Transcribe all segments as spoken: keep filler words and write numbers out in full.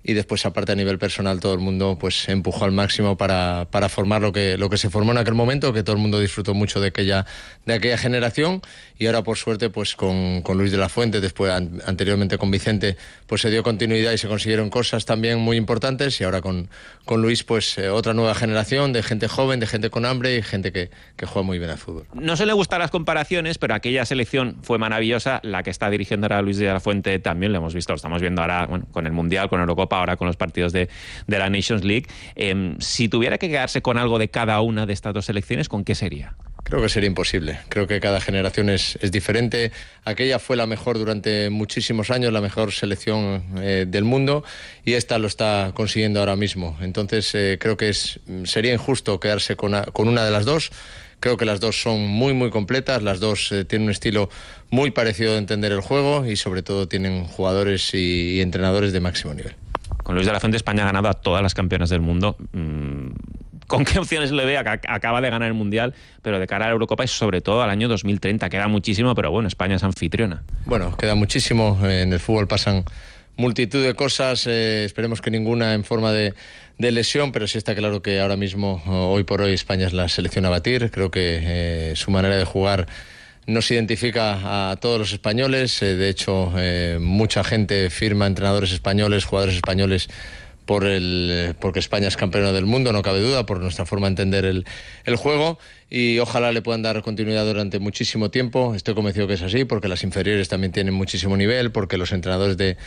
y después aparte a nivel personal todo el mundo pues empujó al máximo para, para formar lo que, lo que se formó en aquel momento, que todo el mundo disfrutó mucho de aquella, de aquella generación, y ahora por suerte pues con, con Luis de la Fuente, después an, anteriormente con Vicente, pues se dio continuidad y se consiguieron cosas también muy importantes, y ahora con, con Luis pues eh, otra nueva generación de gente joven, de gente con hambre y gente que, que juega muy bien al fútbol. No se le gustan las comparaciones, pero aquella selección fue maravillosa, la que está dirigiendo ahora Luis de la Fuente también lo hemos visto, lo estamos viendo ahora bueno, con el Mundial, con Eurocopa, ahora con los partidos de, de la Nations League. Eh, si tuviera que quedarse con algo de cada una de estas dos selecciones, ¿con qué sería? Creo que sería imposible. Creo que cada generación es, es diferente. Aquella fue la mejor durante muchísimos años, la mejor selección eh, del mundo, y esta lo está consiguiendo ahora mismo. Entonces eh, creo que es, sería injusto quedarse con, a, con una de las dos. Creo que las dos son muy muy completas, las dos eh, tienen un estilo muy parecido de entender el juego y sobre todo tienen jugadores y, y entrenadores de máximo nivel. Con Luis de la Fuente España ha ganado a todas las campeonas del mundo. Mm. ¿Con qué opciones le ve? Acaba de ganar el Mundial, pero de cara a la Eurocopa y sobre todo al año dos mil treinta. Queda muchísimo, pero bueno, España es anfitriona. Bueno, queda muchísimo. En el fútbol pasan multitud de cosas. Eh, esperemos que ninguna en forma de, de lesión, pero sí está claro que ahora mismo, hoy por hoy, España es la selección a batir. Creo que eh, su manera de jugar nos identifica a todos los españoles. Eh, de hecho, eh, mucha gente firma entrenadores españoles, jugadores españoles, por el porque España es campeona del mundo, no cabe duda, por nuestra forma de entender el, el juego, y ojalá le puedan dar continuidad durante muchísimo tiempo. Estoy convencido que es así, porque las inferiores también tienen muchísimo nivel, porque los entrenadores de,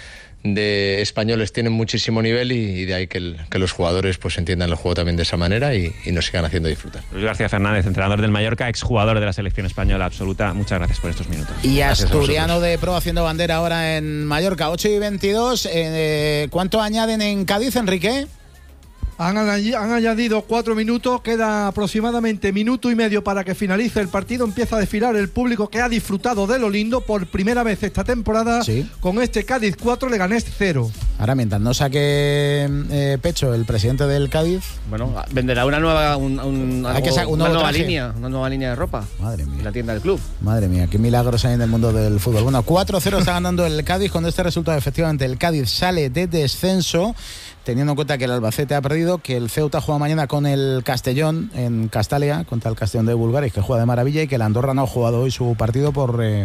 de españoles tienen muchísimo nivel, y, y de ahí que, el, que los jugadores pues entiendan el juego también de esa manera y, y nos sigan haciendo disfrutar. Luis García Fernández, entrenador del Mallorca, exjugador de la selección española absoluta, muchas gracias por estos minutos. Y gracias asturiano de pro haciendo bandera ahora en Mallorca. Ocho y veintidós, eh, ¿cuánto añaden en Cádiz, Enrique? Han, han añadido cuatro minutos, queda aproximadamente minuto y medio para que finalice el partido. Empieza a desfilar el público que ha disfrutado de lo lindo por primera vez esta temporada, ¿sí?, con este Cádiz cuatro, Leganés cero. Ahora, mientras no saque eh, pecho el presidente del Cádiz, bueno, venderá una nueva un, un, hay que algo, un una nueva traje. línea, una nueva línea de ropa. Madre mía. En la tienda del club. Madre mía, qué milagros hay en el mundo del fútbol. Bueno, cuatro cero está ganando el Cádiz. Con este resultado, efectivamente, el Cádiz sale de descenso, teniendo en cuenta que el Albacete ha perdido, que el Ceuta juega mañana con el Castellón en Castalia, contra el Castellón de Bulgaris, que juega de maravilla, y que el Andorra no ha jugado hoy su partido por... Eh,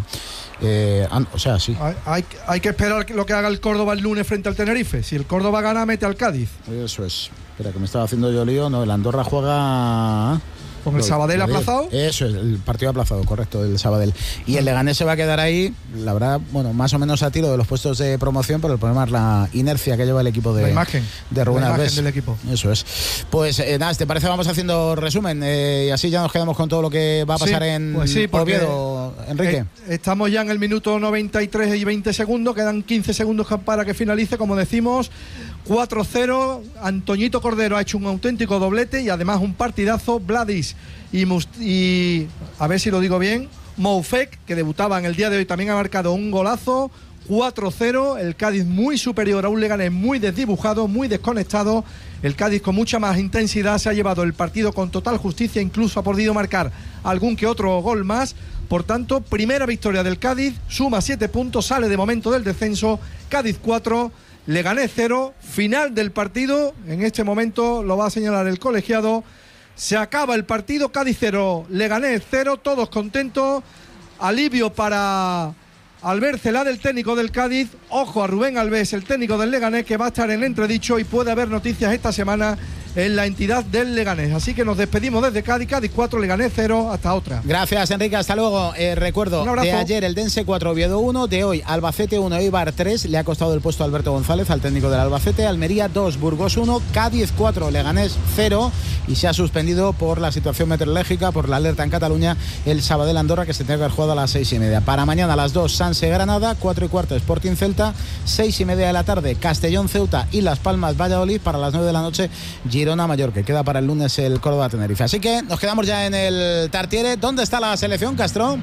eh, o sea, sí. Hay, hay, hay que esperar lo que haga el Córdoba el lunes frente al Tenerife. Si el Córdoba gana, mete al Cádiz. Eso es. Espera, que me estaba haciendo yo lío. No, el Andorra juega... ¿Con el Sabadell aplazado? Eso es, el partido aplazado, correcto, el Sabadell. Y el Leganés se va a quedar ahí, la verdad, bueno, más o menos a tiro de los puestos de promoción, pero el problema es la inercia que lleva el equipo de, la imagen, de Rubén la Alves. imagen del equipo. Eso es. Pues eh, nada, ¿te parece? Vamos haciendo resumen eh, y así ya nos quedamos con todo lo que va a pasar, sí, en pues sí, Oviedo, Enrique. Eh, estamos ya en el minuto noventa y tres y veinte segundos, quedan quince segundos para que finalice, como decimos. cuatro cero, Antoñito Cordero ha hecho un auténtico doblete y además un partidazo. Vladis y, Must- y a ver si lo digo bien, Moufek, que debutaba en el día de hoy, también ha marcado un golazo. Cuatro cero, el Cádiz muy superior a un Leganés muy desdibujado, muy desconectado. El Cádiz con mucha más intensidad se ha llevado el partido con total justicia, incluso ha podido marcar algún que otro gol más. Por tanto, primera victoria del Cádiz, suma siete puntos, sale de momento del descenso. Cádiz cuatro, Leganés cero, final del partido, en este momento lo va a señalar el colegiado. Se acaba el partido, Cádiz cero, Leganés cero, todos contentos. Alivio para Albert Celade, el técnico del Cádiz. Ojo a Rubén Alves, el técnico del Leganés, que va a estar en entredicho y puede haber noticias esta semana en la entidad del Leganés. Así que nos despedimos desde Cádiz, Cádiz cuatro, Leganés cero, hasta otra. Gracias, Enrique, hasta luego. Eh, recuerdo, de ayer el Dense cuatro, Oviedo uno, de hoy Albacete uno, Eibar tres, le ha costado el puesto a Alberto González, al técnico del Albacete. Almería dos, Burgos uno, Cádiz cuatro, Leganés cero, y se ha suspendido por la situación meteorológica, por la alerta en Cataluña, el Sabadell Andorra, que se tiene que haber jugado a las seis y media. Para mañana a las dos, Sanse Granada, cuatro y cuarto Sporting Celta, seis y media de la tarde Castellón Ceuta y Las Palmas Valladolid, para las nueve de la noche Girona Mallorca. Queda para el lunes el Córdoba Tenerife. Así que nos quedamos ya en el Tartiere. ¿Dónde está la selección, Castro?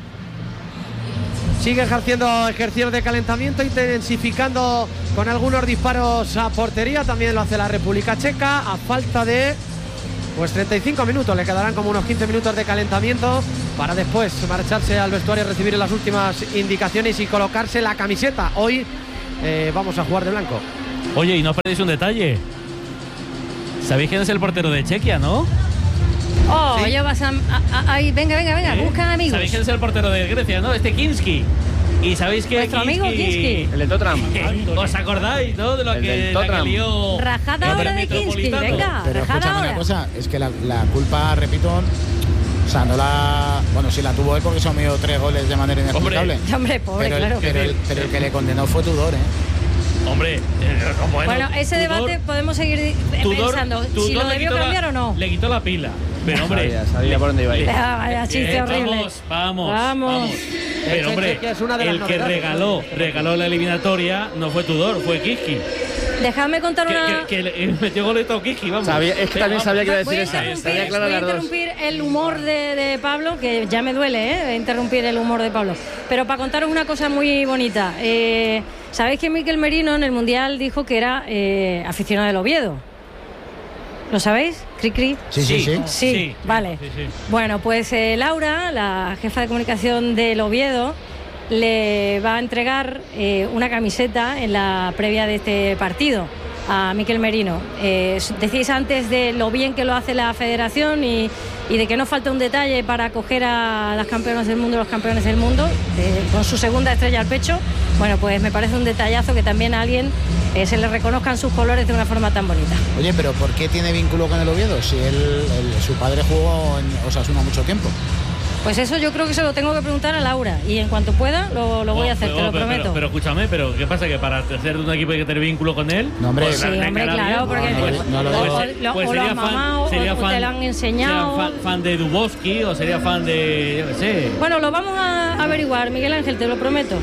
Sigue ejerciendo ejercicios de calentamiento, intensificando con algunos disparos a portería. También lo hace la República Checa, a falta de pues treinta y cinco minutos. Le quedarán como unos quince minutos de calentamiento para después marcharse al vestuario, recibir las últimas indicaciones y colocarse la camiseta. Hoy eh, vamos a jugar de blanco. Oye, y no os perdéis un detalle. ¿Sabéis quién es el portero de Chequia, no? Oh, ¿sí? Yo vas a, a, a, a... Venga, venga, venga, ¿Eh? Buscan amigos. ¿Sabéis quién es el portero de Grecia, no? Este Kinski. ¿Y sabéis que nuestro amigo Kinski? El de Tottenham. ¿Os acordáis, no? De lo el que, la que lió... Rajada ahora de Kinski, venga, pero rajada escúchame ahora. Una cosa, es que la, la culpa, repito, o sea, no la... Bueno, sí la tuvo él porque se han metido tres goles de manera inexplicable. Hombre, Hombre pobre, pero claro. El, pero, el, pero el que le condenó fue Tudor, ¿eh? Hombre, eh, bueno, bueno, ese Tudor, debate podemos seguir Tudor, pensando Tudor si lo debió cambiar la, o no. Le quitó la pila. Pero hombre, sabía, sabía por dónde iba a ir. Ah, vaya chiste eh, horrible. Vamos, vamos, vamos. vamos. Pero hombre, que es una de las el que novedades, regaló, ¿no? regaló la eliminatoria no fue Tudor, fue Kinski. Dejadme contar que, una... Que, que le metió goleto a Kinski, vamos. Sabía, es que también sabía que iba a decir esa. Voy a interrumpir, voy a interrumpir el humor de, de Pablo, que ya me duele, ¿eh? Interrumpir el humor de Pablo. Pero para contaros una cosa muy bonita. Eh, ¿Sabéis que Mikel Merino en el Mundial dijo que era eh, aficionado del Oviedo? ¿Lo sabéis? ¿Cri, cri? Sí, sí, sí. Sí, sí vale. Sí, sí. Bueno, pues eh, Laura, la jefa de comunicación del Oviedo, le va a entregar eh, una camiseta en la previa de este partido a Mikel Merino. Eh, decís antes de lo bien que lo hace la federación y, y de que no falta un detalle para acoger a las campeonas del mundo, los campeones del mundo, eh, con su segunda estrella al pecho. Bueno, pues me parece un detallazo que también a alguien eh, se le reconozcan sus colores de una forma tan bonita. Oye, pero ¿por qué tiene vínculo con el Oviedo? Si él, él, su padre jugó en Osasuna mucho tiempo. Pues eso yo creo que se lo tengo que preguntar a Laura y en cuanto pueda lo, lo voy a hacer, oh, te lo pero, prometo. Pero, pero escúchame, pero ¿qué pasa? ¿Que para ser de un equipo hay que tener vínculo con él? No, hombre, pues, sí, hombre, claro, porque no, pues, no, no, o, no, o, pues, pues o lo sería han mamado, fan, sería o, fan, o te lo han enseñado. Fan, fan de Dubovsky o sería fan de... yo qué sé. Bueno, lo vamos a averiguar, Miguel Ángel, te lo prometo.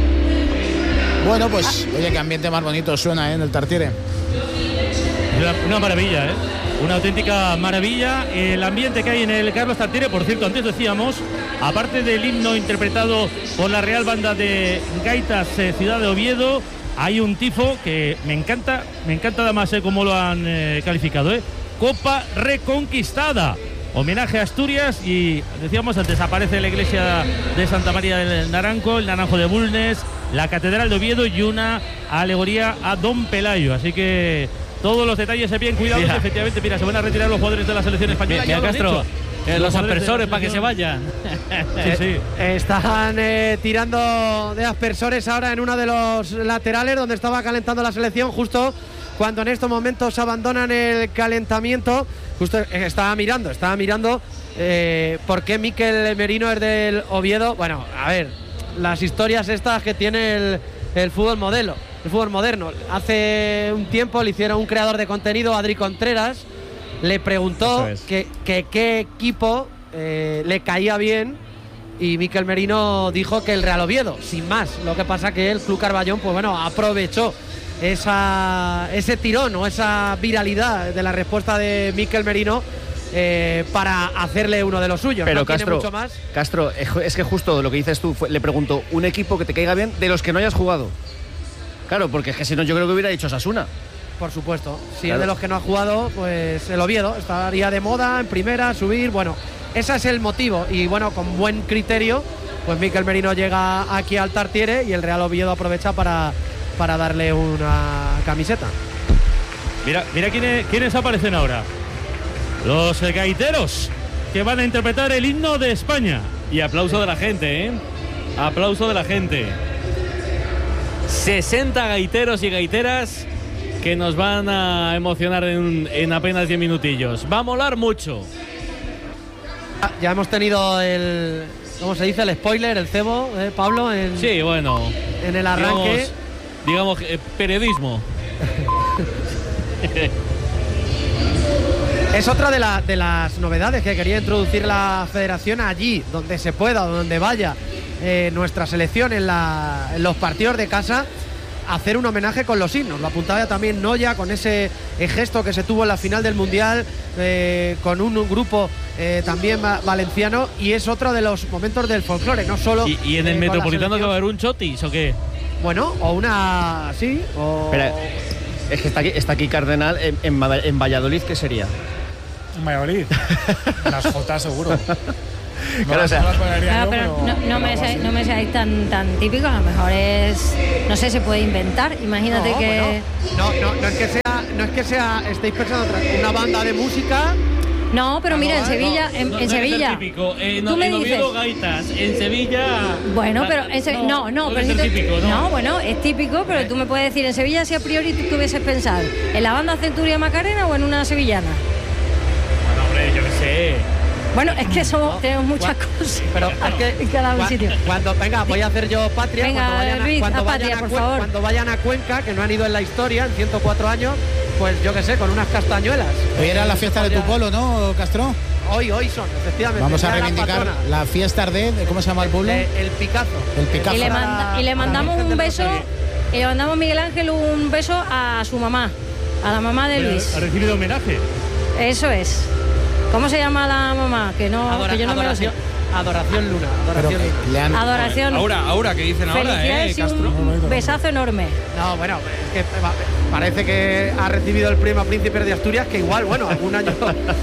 Bueno, pues, oye, qué ambiente más bonito suena, ¿eh? En el Tartiere. Una, una maravilla, ¿eh? Una auténtica maravilla. El ambiente que hay en el Carlos Tartiere, por cierto, antes decíamos, aparte del himno interpretado por la Real Banda de Gaitas eh, Ciudad de Oviedo, hay un tifo que me encanta, me encanta además eh, cómo lo han eh, calificado, ¿eh? Copa Reconquistada. Homenaje a Asturias y, decíamos antes, aparece la iglesia de Santa María del Naranco, el Naranjo de Bulnes, la Catedral de Oviedo y una alegoría a Don Pelayo. Así que todos los detalles se bien cuidados. Mira. Efectivamente, mira, se van a retirar los jugadores de la selección española. Mira, Castro, eh, los aspersores para que se vayan. Sí, sí. Están eh, tirando de aspersores ahora en uno de los laterales donde estaba calentando la selección, justo cuando en estos momentos abandonan el calentamiento. Justo eh, estaba mirando, estaba mirando eh, por qué Mikel Merino es del Oviedo. Bueno, a ver, las historias estas que tiene el, el fútbol modelo, el fútbol moderno. Hace un tiempo le hicieron un creador de contenido, Adri Contreras, le preguntó es. que, que qué equipo eh, le caía bien y Mikel Merino dijo que el Real Oviedo, sin más. Lo que pasa que el Club Carballón, pues bueno, aprovechó esa, ese tirón o esa viralidad de la respuesta de Mikel Merino eh, para hacerle uno de los suyos. Pero no Castro, mucho más. Castro, es que justo lo que dices tú, fue, le pregunto, un equipo que te caiga bien de los que no hayas jugado. Claro, porque es que si no, yo creo que hubiera dicho Osasuna. Por supuesto, si claro. es de los que no ha jugado, pues el Oviedo estaría de moda en primera, subir, bueno, ese es el motivo y bueno, con buen criterio, pues Mikel Merino llega aquí al Tartiere y el Real Oviedo aprovecha para, para darle una camiseta. Mira, mira quiénes, quiénes aparecen ahora. Los gaiteros que van a interpretar el himno de España. Y aplauso de la gente, ¿eh? Aplauso de la gente. sesenta gaiteros y gaiteras que nos van a emocionar en, en apenas diez minutillos. Va a molar mucho. Ya hemos tenido el, ¿cómo se dice? El spoiler, el cebo, ¿eh, Pablo? En, sí, bueno. En el arranque. Digamos, digamos eh, periodismo. Es otra de, la, de las novedades que quería introducir la federación allí, donde se pueda, donde vaya eh, nuestra selección en, la, en los partidos de casa, hacer un homenaje con los himnos. Lo apuntaba también Noya con ese gesto que se tuvo en la final del Mundial eh, con un, un grupo eh, también valenciano, y es otro de los momentos del folclore, no solo. ¿Y, y en el eh, Metropolitano que va a haber un chotis o qué? Bueno, o una. Sí, o. Espera, es que está aquí, está aquí Cardenal en, en, en Valladolid, ¿qué sería? En Valladolid. Las Jotas seguro. Claro, o sea, claro, pero no, no, me seáis, no me seáis tan, tan típico, a lo mejor es, no sé, se puede inventar, imagínate no, que... Bueno, no, no, no es que sea, no es que sea, estéis pensando otra, una banda de música... No, pero mira, en Sevilla, en, no, en no Sevilla. Típico. Eh, no, tú me en dices. Oviedo, gaitas. En Sevilla. Bueno, pero en Se... no, no, no, pero es típico, ¿no? No, bueno, es típico, pero tú me puedes decir en Sevilla si a priori tú hubieses pensado en la banda Centuria Macarena o en una sevillana. Bueno, hombre, yo qué sé. Bueno, es que somos, No, tenemos muchas cua- cosas. Pero es que en cada cua- sitio. Cuando venga, voy a hacer yo patria. Venga, cuando vayan, a, Luis, cuando, a vayan patria, a por Cuen- favor. cuando vayan a Cuenca, que no han ido en la historia, en ciento cuatro años, pues yo qué sé, con unas castañuelas. Hoy era la fiesta de tu polo, ¿no, Castro? Hoy, hoy son, efectivamente. Vamos a Día de la reivindicar patrona. la fiesta de, ¿cómo se llama el pueblo? El, el Picazo. El Picazo. Y le, manda- y le mandamos un beso, y le mandamos Miguel Ángel un beso a su mamá, a la mamá de Luis. ¿Ha recibido homenaje? Eso es. ¿Cómo se llama la mamá? Que no, Adora- que yo no me lo sé. adoración, adoración Luna. Pero Adoración que Luna. le han... Adoración. Ahora, ahora, que dicen ahora, Felicidades eh, y Castro. un besazo enorme. No, bueno, es que pa- parece que ha recibido el premio a Príncipe de Asturias, que igual, bueno, algún año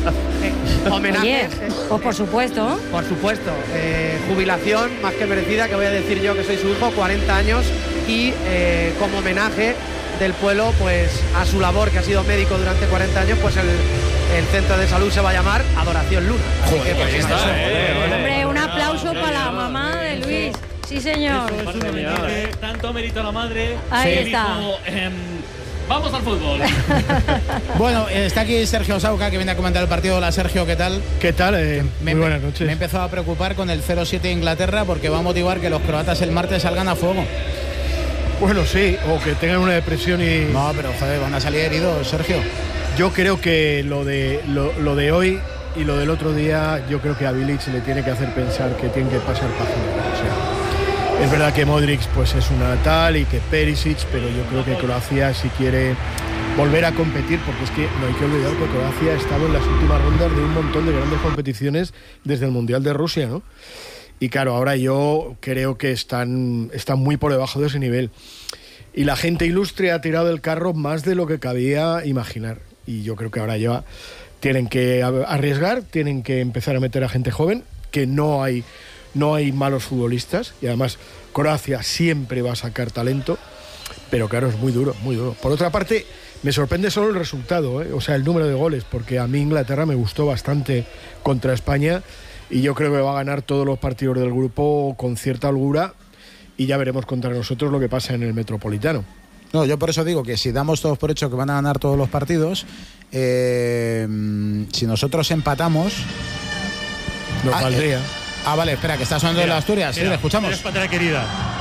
eh, homenaje. Oye, eh, pues por supuesto. Por supuesto, eh, jubilación más que merecida, que voy a decir yo que soy su hijo, cuarenta años, y eh, como homenaje del pueblo, pues a su labor, que ha sido médico durante cuarenta años, pues el, el centro de salud se va a llamar Adoración Luna. Así que, pues, ahí está, eso. eh. Hombre, un aplauso para la mamá de Luis. Sí, señor. Eso es un homenaje. Tanto mérito a la madre. Ahí que está. dijo, em, vamos al fútbol. Bueno, eh, está aquí Sergio Sauca, que viene a comentar el partido. Hola, Sergio, ¿qué tal? ¿Qué tal? Eh, Me, muy buenas noches. Me he empezado a preocupar con el cero siete de Inglaterra porque va a motivar que los croatas el martes salgan a fuego. Bueno, sí, o que tengan una depresión y... No, pero joder, van a salir heridos, Sergio. Yo creo que lo de, lo, lo de hoy y lo del otro día, yo creo que a Bilic le tiene que hacer pensar que tiene que pasar página. O sea, es verdad que Modric pues es una tal y que Perisic, pero yo creo que Croacia si quiere volver a competir, porque es que no hay que olvidar que Croacia ha estado en las últimas rondas de un montón de grandes competiciones desde el Mundial de Rusia, ¿no? Y claro, ahora yo creo que están, están muy por debajo de ese nivel. Y la gente ilustre ha tirado del carro más de lo que cabía imaginar. Y yo creo que ahora ya tienen que arriesgar, tienen que empezar a meter a gente joven, que no hay, no hay malos futbolistas. Y además Croacia siempre va a sacar talento. Pero claro, es muy duro, muy duro. Por otra parte, me sorprende solo el resultado, ¿eh? O sea, el número de goles, porque a mí Inglaterra me gustó bastante contra España. Y yo creo que va a ganar todos los partidos del grupo con cierta holgura y ya veremos contra nosotros lo que pasa en el Metropolitano. No, yo por eso digo que si damos todos por hecho que van a ganar todos los partidos, eh, si nosotros empatamos... Nos ah, valdría. Eh, ah, vale, espera, que está sonando de la Asturias. Sí, le escuchamos. Eres patria querida.